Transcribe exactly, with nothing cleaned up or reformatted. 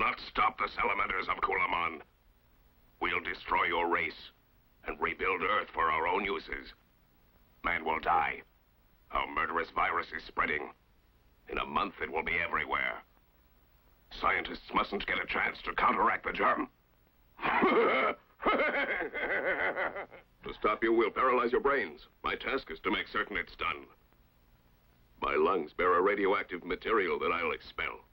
not stop the salamanders of Kulamon. We'll destroy your race and rebuild Earth for our own uses. Man will die. Our murderous virus is spreading. In a month, it will be everywhere. Scientists mustn't get a chance to counteract the germ. To stop you, we'll paralyze your brains. My task is to make certain it's done. My lungs bear a radioactive material that I'll expel.